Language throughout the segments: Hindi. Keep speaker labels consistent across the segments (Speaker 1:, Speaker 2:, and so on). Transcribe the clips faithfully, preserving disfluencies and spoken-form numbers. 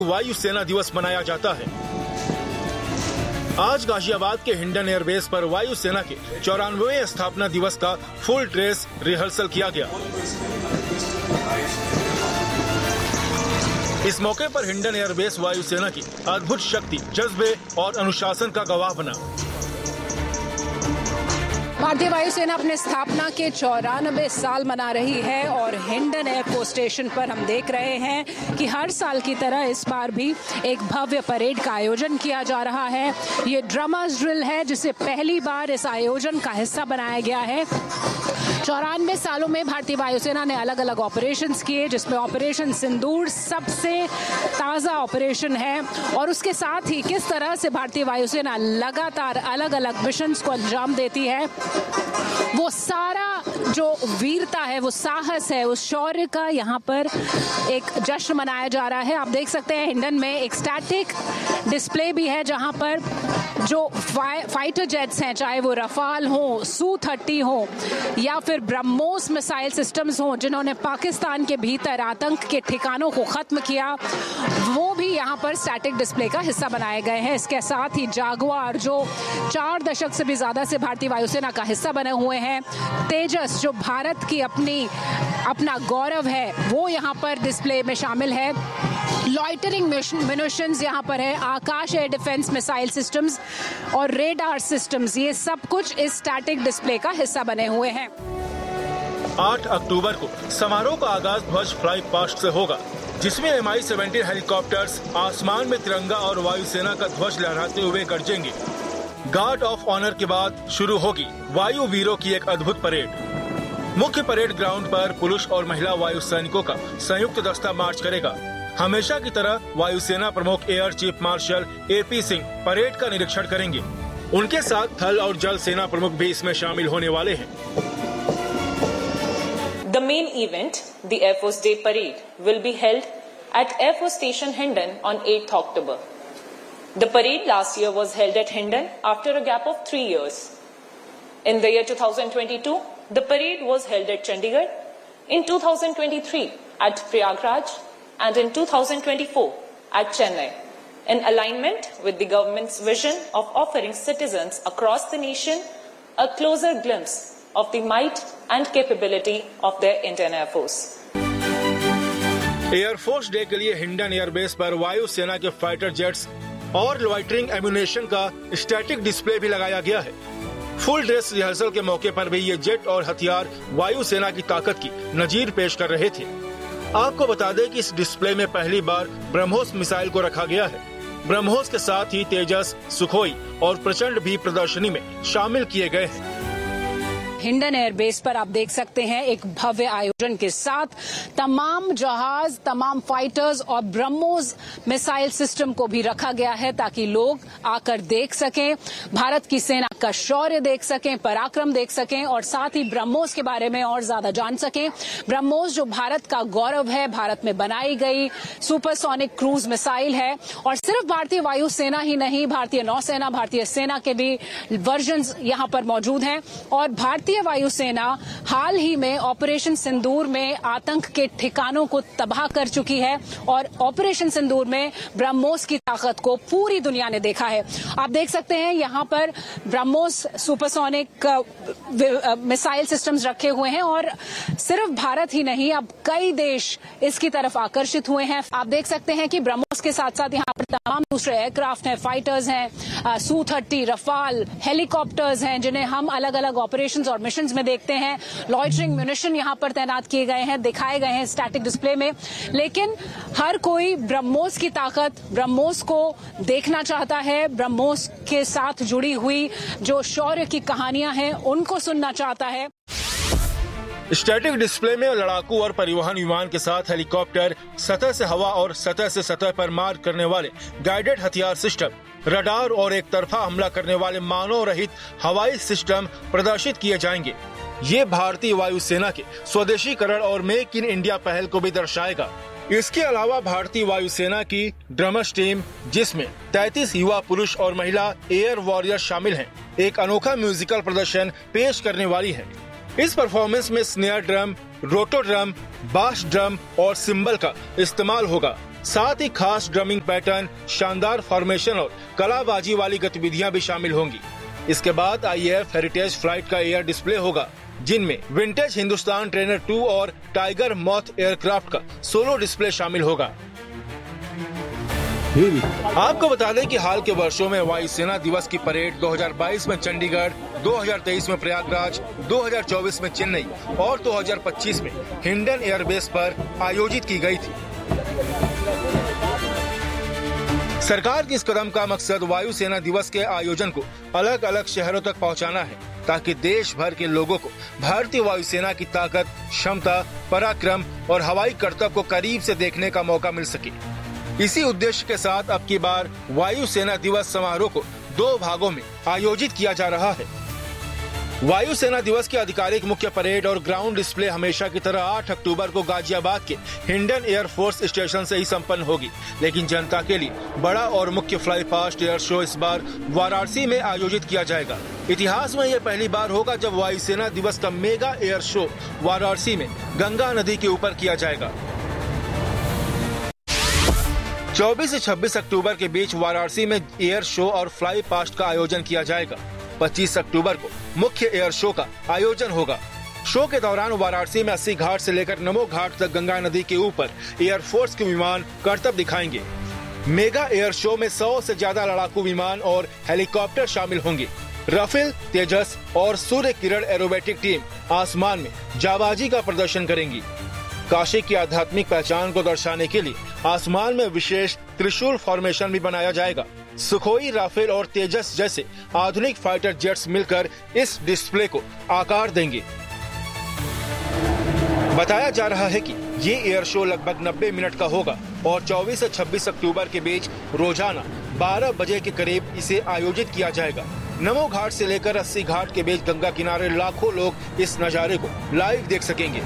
Speaker 1: वायुसेना दिवस मनाया जाता है। आज गाजियाबाद के हिंडन एयरबेस पर वायुसेना के चौरानवें स्थापना दिवस का फुल ड्रेस रिहर्सल किया गया। इस मौके पर हिंडन एयरबेस वायुसेना की अद्भुत शक्ति, जज्बे और अनुशासन का गवाह बना।
Speaker 2: भारतीय वायुसेना अपने स्थापना के चौरानवे साल मना रही है और हिंडन एयरफोर्स स्टेशन पर हम देख रहे हैं कि हर साल की तरह इस बार भी एक भव्य परेड का आयोजन किया जा रहा है। ये ड्रमर्स ड्रिल है जिसे पहली बार इस आयोजन का हिस्सा बनाया गया है। चौरानवे सालों में भारतीय वायुसेना ने अलग अलग ऑपरेशंस किए, जिसमें ऑपरेशन सिंदूर सबसे ताज़ा ऑपरेशन है और उसके साथ ही किस तरह से भारतीय वायुसेना लगातार अलग अलग मिशंस को अंजाम देती है, वो सारा जो वीरता है, वो साहस है, उस शौर्य का यहाँ पर एक जश्न मनाया जा रहा है। आप देख सकते हैं हिंडन में एक स्टैटिक डिस्प्ले भी है जहाँ पर जो फाइ, फाइटर जेट्स हैं, चाहे वो रफाल हो, सू थर्टी हो या फिर ब्रह्मोस मिसाइल सिस्टम्स हो, जिन्होंने पाकिस्तान के भीतर आतंक के ठिकानों को खत्म किया, वो भी यहाँ पर स्टैटिक डिस्प्ले का हिस्सा बनाए गए हैं। इसके साथ ही जागुआर, जो चार दशक से भी ज्यादा से भारतीय वायुसेना का हिस्सा बने हुए हैं, तेजस जो भारत की अपनी अपना गौरव है, वो यहाँ पर डिस्प्ले में शामिल है। लॉइटरिंग मिशंस यहाँ पर है, आकाश एयर डिफेंस मिसाइल सिस्टम्स और रेडार सिस्टम्स, ये सब कुछ इस स्टैटिक डिस्प्ले का हिस्सा बने हुए हैं।
Speaker 1: आठ अक्टूबर को समारोह का आगाज ध्वज फ्लाई पास्ट से होगा, जिसमें एम आई सेवेंटीन हेलीकॉप्टर्स आसमान में तिरंगा और वायुसेना का ध्वज लहराते हुए गरजेंगे। गार्ड ऑफ ऑनर के बाद शुरू होगी वायु वीरों की एक अद्भुत परेड। मुख्य परेड ग्राउंड पर पुरुष और महिला वायु सैनिकों का संयुक्त दस्ता मार्च करेगा। हमेशा की तरह वायुसेना प्रमुख air chief marshal A P Singh parade का निरीक्षण करेंगे। उनके साथ थल और जल सेना प्रमुख भी इसमें शामिल होने वाले हैं।
Speaker 3: The main event, the Air Force Day Parade, will be held at Air Force Station Hindon on eighth October. The parade last year was held at Hindon after a gap of three years. In the year two thousand twenty-two, the parade was held at Chandigarh, in two thousand twenty-three at Prayagraj, and in two thousand twenty-four at Chennai, in alignment with the government's vision of offering citizens across the nation a closer glimpse of the might and capability of their Indian Air Force.
Speaker 1: Air force day के लिए हिंडन एयरबेस पर वायुसेना के फाइटर जेट्स और लॉइटरिंग एम्यूनेशन का स्टैटिक डिस्प्ले भी लगाया गया है। फुल ड्रेस रिहर्सल के मौके पर भी ये जेट और हथियार वायुसेना की ताकत की नजीर पेश कर रहे थे। आपको बता दें कि इस डिस्प्ले में पहली बार ब्रह्मोस मिसाइल को रखा गया है। ब्रह्मोस के साथ ही तेजस, सुखोई और प्रचंड भी प्रदर्शनी में शामिल किए गए हैं।
Speaker 2: हिंडन एयरबेस पर आप देख सकते हैं एक भव्य आयोजन के साथ तमाम जहाज, तमाम फाइटर्स और ब्रह्मोस मिसाइल सिस्टम को भी रखा गया है ताकि लोग आकर देख सकें, भारत की सेना का शौर्य देख सकें, पराक्रम देख सकें और साथ ही ब्रह्मोस के बारे में और ज्यादा जान सकें। ब्रह्मोस जो भारत का गौरव है, भारत में बनाई गई सुपरसोनिक क्रूज मिसाइल है और सिर्फ भारतीय वायुसेना ही नहीं, भारतीय नौसेना, भारतीय सेना के भी वर्जन्स यहां पर मौजूद हैं और भारतीय भारतीय वायुसेना हाल ही में ऑपरेशन सिंदूर में आतंक के ठिकानों को तबाह कर चुकी है और ऑपरेशन सिंदूर में ब्रह्मोस की ताकत को पूरी दुनिया ने देखा है। आप देख सकते हैं यहाँ पर ब्रह्मोस सुपरसोनिक मिसाइल सिस्टम्स रखे हुए हैं और सिर्फ भारत ही नहीं, अब कई देश इसकी तरफ आकर्षित हुए हैं। आप देख सकते हैं कि ब्रह्मोस के साथ साथ यहाँ पर तमाम दूसरे एयरक्राफ्ट हैं, फाइटर्स हैं, सू थर्टी, रफाल, हेलीकॉप्टर्स हैं जिन्हें हम अलग अलग ऑपरेशंस और मिशंस में देखते हैं। लॉइटरिंग म्यूनिशन यहाँ पर तैनात किए गए हैं, दिखाए गए हैं स्टैटिक डिस्प्ले में। लेकिन हर कोई ब्रह्मोस की ताकत, ब्रह्मोस को देखना चाहता है, ब्रह्मोस के साथ जुड़ी हुई जो शौर्य की कहानियां हैं उनको सुनना चाहता है।
Speaker 1: स्टैटिक डिस्प्ले में लड़ाकू और परिवहन विमान के साथ हेलीकॉप्टर, सतह से हवा और सतह से सतह पर मार करने वाले गाइडेड हथियार सिस्टम, रडार और एक तरफा हमला करने वाले मानव रहित हवाई सिस्टम प्रदर्शित किए जाएंगे। ये भारतीय वायुसेना के स्वदेशीकरण और मेक इन इंडिया पहल को भी दर्शाएगा। इसके अलावा भारतीय वायुसेना की ड्रमर्स टीम, जिसमें तैंतीस युवा पुरुष और महिला एयर वॉरियर शामिल हैं, एक अनोखा म्यूजिकल प्रदर्शन पेश करने वाली है। इस परफॉर्मेंस में स्नेयर ड्रम, रोटो ड्रम, बास ड्रम और सिंबल का इस्तेमाल होगा। साथ ही खास ड्रमिंग पैटर्न, शानदार फॉर्मेशन और कलाबाजी वाली गतिविधियां भी शामिल होंगी। इसके बाद आई ए एफ हेरिटेज फ्लाइट का एयर डिस्प्ले होगा, जिनमें विंटेज हिंदुस्तान ट्रेनर टू और टाइगर मॉथ एयरक्राफ्ट का सोलो डिस्प्ले शामिल होगा। आपको बता दें कि हाल के वर्षों में वायुसेना दिवस की परेड दो हज़ार बाईस में चंडीगढ़, दो हज़ार तेईस में प्रयागराज, दो हज़ार चौबीस में चेन्नई और दो हज़ार पच्चीस में हिंडन एयरबेस पर आयोजित की गई थी। सरकार के इस कदम का मकसद वायुसेना दिवस के आयोजन को अलग अलग शहरों तक पहुंचाना है, ताकि देश भर के लोगों को भारतीय वायुसेना की ताकत, क्षमता, पराक्रम और हवाई करतब को करीब से देखने का मौका मिल सके। इसी उद्देश्य के साथ अब की बार वायुसेना दिवस समारोह को दो भागों में आयोजित किया जा रहा है। वायुसेना दिवस की आधिकारिक मुख्य परेड और ग्राउंड डिस्प्ले हमेशा की तरह आठ अक्टूबर को गाजियाबाद के हिंडन एयरफोर्स स्टेशन से ही संपन्न होगी, लेकिन जनता के लिए बड़ा और मुख्य फ्लाई पास्ट एयर शो इस बार वाराणसी में आयोजित किया जाएगा। इतिहास में यह पहली बार होगा जब वायुसेना दिवस का मेगा एयर शो वाराणसी में गंगा नदी के ऊपर किया जाएगा। चौबीस से छब्बीस अक्टूबर के बीच वाराणसी में एयर शो और फ्लाई पास्ट का आयोजन किया जाएगा। पच्चीस अक्टूबर को मुख्य एयर शो का आयोजन होगा। शो के दौरान वाराणसी में अस्सी घाट से लेकर नमो घाट तक गंगा नदी के ऊपर एयरफोर्स के विमान करतब दिखाएंगे। मेगा एयर शो में सौ से ज्यादा लड़ाकू विमान और हेलीकॉप्टर शामिल होंगे। राफेल, तेजस और सूर्य किरण एरोबेटिक टीम आसमान में जाबाजी का प्रदर्शन करेंगी। काशी की आध्यात्मिक पहचान को दर्शाने के लिए आसमान में विशेष त्रिशूल फॉर्मेशन भी बनाया जाएगा। सुखोई, राफेल और तेजस जैसे आधुनिक फाइटर जेट्स मिलकर इस डिस्प्ले को आकार देंगे। बताया जा रहा है कि ये एयर शो लगभग नब्बे मिनट का होगा और चौबीस से छब्बीस अक्टूबर के बीच रोजाना बारह बजे के करीब इसे आयोजित किया जाएगा। नमो घाट से लेकर अस्सी घाट के बीच गंगा किनारे लाखों लोग इस नजारे को लाइव देख सकेंगे।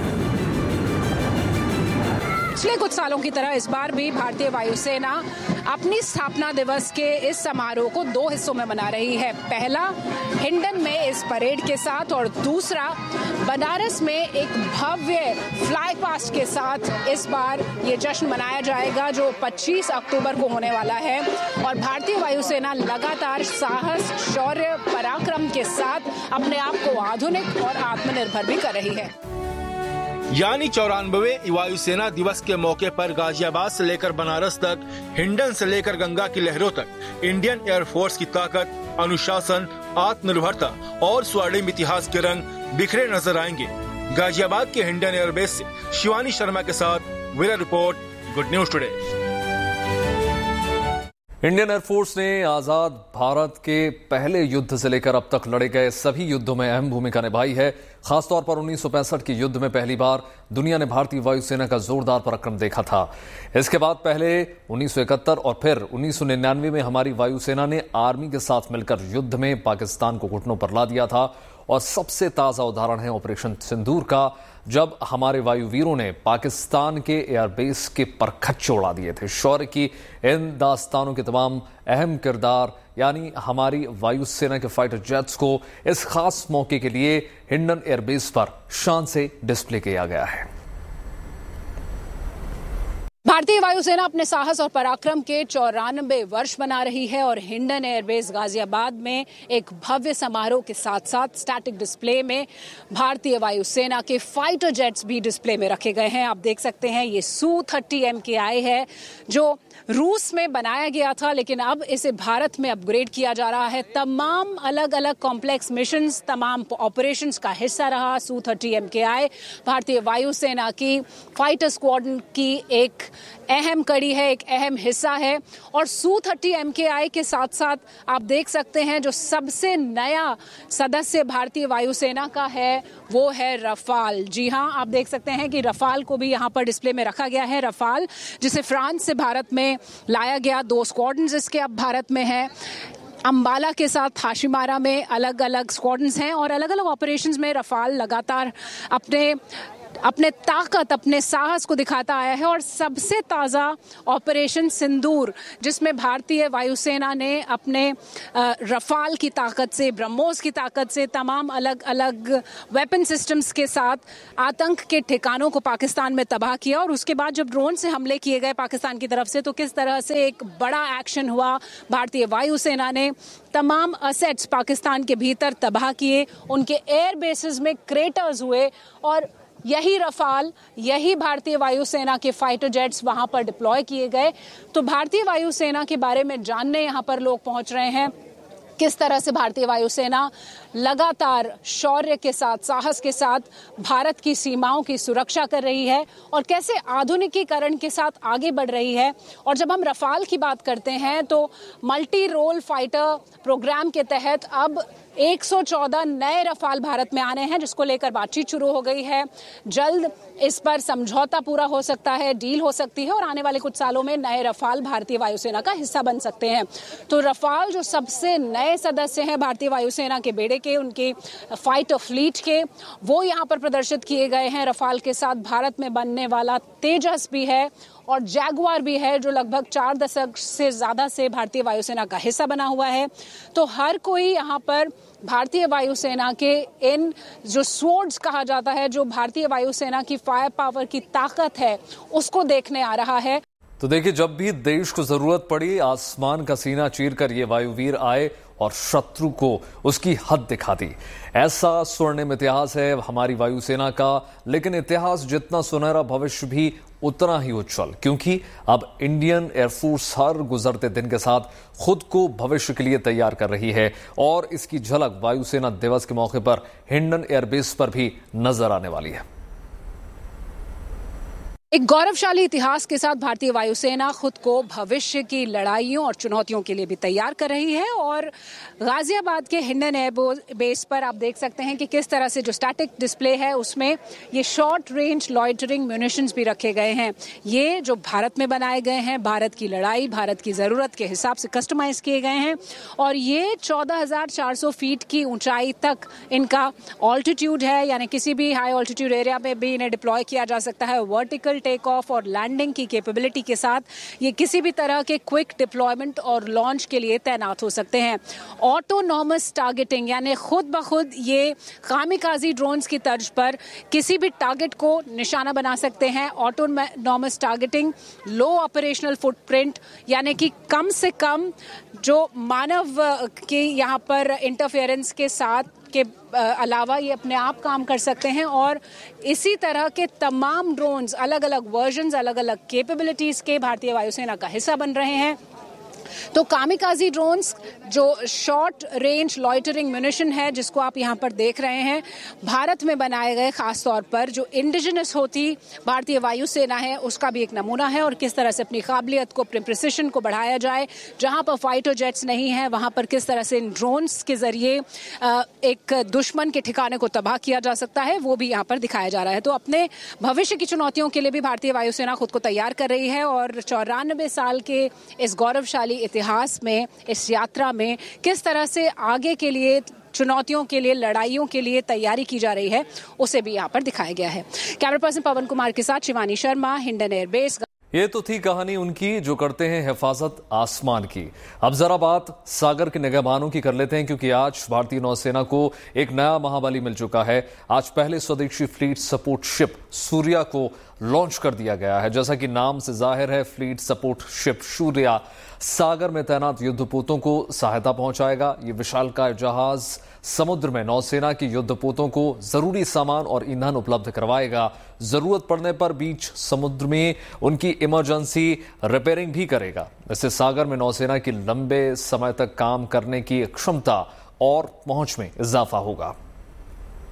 Speaker 2: पिछले कुछ सालों की तरह इस बार भी भारतीय वायुसेना अपनी स्थापना दिवस के इस समारोह को दो हिस्सों में मना रही है। पहला हिंडन में इस परेड के साथ और दूसरा बनारस में एक भव्य फ्लाई पास्ट के साथ इस बार ये जश्न मनाया जाएगा, जो पच्चीस अक्टूबर को होने वाला है। और भारतीय वायुसेना लगातार साहस, शौर्य, पराक्रम के साथ अपने आप को आधुनिक और आत्मनिर्भर भी कर रही है।
Speaker 1: यानी चौरानवे वायुसेना दिवस के मौके पर गाजियाबाद से लेकर बनारस तक, हिंडन से लेकर गंगा की लहरों तक इंडियन एयरफोर्स की ताकत, अनुशासन, आत्मनिर्भरता और स्वर्णिम इतिहास के रंग बिखरे नजर आएंगे। गाजियाबाद के हिंडन एयरबेस से शिवानी शर्मा के साथ bureau report, good news today.
Speaker 4: Indian air force ने आजाद भारत के पहले युद्ध से लेकर अब तक लड़े गए सभी युद्धों में अहम भूमिका निभाई है। खासतौर पर उन्नीस सौ पैंसठ के युद्ध में पहली बार दुनिया ने भारतीय वायुसेना का जोरदार पराक्रम देखा था। इसके बाद पहले उन्नीस सौ इकहत्तर और फिर उन्नीस सौ निन्यानवे में हमारी वायुसेना ने आर्मी के साथ मिलकर युद्ध में पाकिस्तान को घुटनों पर ला दिया था। और सबसे ताजा उदाहरण है ऑपरेशन सिंदूर का, जब हमारे वायुवीरों ने पाकिस्तान के एयरबेस के परखच्चे उड़ा दिए थे। शौर्य की इन दास्तानों के तमाम अहम किरदार यानी हमारी वायुसेना के फाइटर जेट्स को इस खास मौके के लिए हिंडन एयरबेस पर शान से डिस्प्ले किया गया है।
Speaker 2: भारतीय वायुसेना अपने साहस और पराक्रम के चौरानवे वर्ष मना रही है और हिंडन एयरबेस गाजियाबाद में एक भव्य समारोह के साथ साथ स्टैटिक डिस्प्ले में भारतीय वायुसेना के फाइटर जेट्स भी डिस्प्ले में रखे गए हैं। आप देख सकते हैं ये सू थर्टी एम के आई है, जो रूस में बनाया गया था, लेकिन अब इसे भारत में अपग्रेड किया जा रहा है। तमाम अलग अलग कॉम्प्लेक्स मिशंस, तमाम ऑपरेशंस का हिस्सा रहा सू थर्टी एम के आई भारतीय वायुसेना की फाइटर स्क्वाड्रन की एक अहम कड़ी है, एक अहम हिस्सा है। और सू थर्टी एम के आई के साथ साथ आप देख सकते हैं जो सबसे नया सदस्य भारतीय वायुसेना का है वो है रफाल। जी हां, आप देख सकते हैं कि रफाल को भी यहां पर डिस्प्ले में रखा गया है। रफाल जिसे फ्रांस से भारत में लाया गया, दो स्क्वाड्रन्स इसके अब भारत में है। अंबाला के साथ हाशिमारा में अलग अलग स्क्वाड्रन्स हैं और अलग अलग ऑपरेशंस में रफाल लगातार अपने अपने ताकत, अपने साहस को दिखाता आया है। और सबसे ताज़ा ऑपरेशन सिंदूर, जिसमें भारतीय वायुसेना ने अपने रफाल की ताकत से, ब्रह्मोस की ताकत से, तमाम अलग अलग वेपन सिस्टम्स के साथ आतंक के ठिकानों को पाकिस्तान में तबाह किया। और उसके बाद जब ड्रोन से हमले किए गए पाकिस्तान की तरफ से, तो किस तरह से एक बड़ा एक्शन हुआ। भारतीय वायुसेना ने तमाम असेट्स पाकिस्तान के भीतर तबाह किए, उनके एयर बेसिस में क्रेटर्स हुए, और यही रफाल, यही भारतीय वायुसेना के फाइटर जेट्स वहां पर डिप्लॉय किए गए। तो भारतीय वायुसेना के बारे में जानने यहां पर लोग पहुंच रहे हैं, किस तरह से भारतीय वायुसेना लगातार शौर्य के साथ, साहस के साथ भारत की सीमाओं की सुरक्षा कर रही है और कैसे आधुनिकीकरण के साथ आगे बढ़ रही है। और जब हम रफाल की बात करते हैं तो मल्टी रोल फाइटर प्रोग्राम के तहत अब एक सौ चौदह नए रफाल भारत में आने हैं, जिसको लेकर बातचीत शुरू हो गई है। जल्द इस पर समझौता पूरा हो सकता है, डील हो सकती है, और आने वाले कुछ सालों में नए रफाल भारतीय वायुसेना का हिस्सा बन सकते हैं। तो रफाल जो सबसे नए सदस्य हैं भारतीय वायुसेना के बेड़े के, उनके फाइटर फ्लीट के, वो यहाँ पर प्रदर्शित किए गए हैं। रफाल के साथ भारत में बनने वाला तेजस भी है और जैगुआर भी है, जो लगभग चार दशक से ज्यादा से भारतीय वायुसेना का हिस्सा बना हुआ है। तो हर कोई यहाँ पर भारतीय वायुसेना के इन जो स्वॉर्ड्स कहा जाता है, जो भारतीय वायुसेना की फायर पावर की ताकत है, उसको देखने आ रहा है।
Speaker 4: तो देखिए, जब भी देश को जरूरत पड़ी, आसमान का सीना चीरकर ये वायुवीर आए और शत्रु को उसकी हद दिखा दी। ऐसा स्वर्णिम इतिहास है हमारी वायुसेना का, लेकिन इतिहास जितना सुनहरा, भविष्य भी उतना ही उज्जवल, क्योंकि अब इंडियन एयरफोर्स हर गुजरते दिन के साथ खुद को भविष्य के लिए तैयार कर रही है। और इसकी झलक वायुसेना दिवस के मौके पर हिंडन एयरबेस पर भी नजर आने वाली है।
Speaker 2: एक गौरवशाली इतिहास के साथ भारतीय वायुसेना खुद को भविष्य की लड़ाइयों और चुनौतियों के लिए भी तैयार कर रही है। और गाजियाबाद के हिंडन एयर बेस पर आप देख सकते हैं कि किस तरह से जो स्टैटिक डिस्प्ले है, उसमें ये शॉर्ट रेंज लॉइटरिंग म्यूनिशंस भी रखे गए हैं। ये जो भारत में बनाए गए हैं, भारत की लड़ाई, भारत की ज़रूरत के हिसाब से कस्टमाइज किए गए हैं। और ये चौदह हज़ार चार सौ फीट की ऊंचाई तक इनका ऑल्टीट्यूड है, यानी किसी भी हाई ऑल्टीट्यूड एरिया में भी इन्हें डिप्लॉय किया जा सकता है। वर्टिकल टेक ऑफ और लैंडिंग की कैपेबिलिटी के साथ ये किसी भी तरह के क्विक डिप्लॉयमेंट और लॉन्च के लिए तैनात हो सकते हैं। ऑटोनॉमस टारगेटिंग, यानी खुद ब खुद ये कामिकाजी ड्रोन्स की तर्ज पर किसी भी टारगेट को निशाना बना सकते हैं। ऑटोनॉमस टारगेटिंग, लो ऑपरेशनल फुटप्रिंट, यानी कि कम से कम जो मानव के यहाँ पर इंटरफेरेंस के साथ के अलावा ये अपने आप काम कर सकते हैं। और इसी तरह के तमाम ड्रोन्स, अलग अलग वर्जन्स, अलग अलग कैपेबिलिटीज के भारतीय वायुसेना का हिस्सा बन रहे हैं। तो कामिकाजी ड्रोन्स जो शॉर्ट रेंज लॉइटरिंग म्यूनिशन है, जिसको आप यहाँ पर देख रहे हैं, भारत में बनाए गए, खास तौर पर जो इंडिजिनस होती भारतीय वायुसेना है, उसका भी एक नमूना है। और किस तरह से अपनी काबिलियत को, अपने प्रिसिशन को बढ़ाया जाए, जहाँ पर फाइटर जेट्स नहीं है वहाँ पर किस तरह से इन ड्रोन्स के जरिए एक दुश्मन के ठिकाने को तबाह किया जा सकता है, वो भी यहाँ पर दिखाया जा रहा है। तो अपने भविष्य की चुनौतियों के लिए भी भारतीय वायुसेना खुद को तैयार कर रही है। और चौरानवे साल के इस गौरवशाली इतिहास में, इस यात्रा में किस तरह से आगे के लिए, चुनौतियों के लिए, लड़ाइयों के लिए तैयारी की जा रही है, उसे भी यहाँ पर दिखाया गया है। कैमरा पर्सन पवन कुमार के साथ शिवानी शर्मा, हिंडन एयरबेस।
Speaker 4: ये तो थी कहानी उनकी जो करते हैं हिफाजत आसमान की। अब जरा बात सागर के निगहबानों की कर लेते हैं, क्योंकि आज भारतीय नौसेना को एक नया महाबली मिल चुका है। आज पहले स्वदेशी फ्लीट सपोर्ट शिप सूर्या को लॉन्च कर दिया गया है। जैसा कि नाम से जाहिर है, फ्लीट सपोर्ट शिप सूर्या सागर में तैनात युद्धपोतों को सहायता पहुंचाएगा। ये विशालकाय जहाज समुद्र में नौसेना की युद्धपोतों को जरूरी सामान और ईंधन उपलब्ध करवाएगा। जरूरत पड़ने पर बीच समुद्र में उनकी इमरजेंसी रिपेयरिंग भी करेगा। इससे सागर में नौसेना की लंबे समय तक काम करने की क्षमता और पहुंच में इजाफा होगा।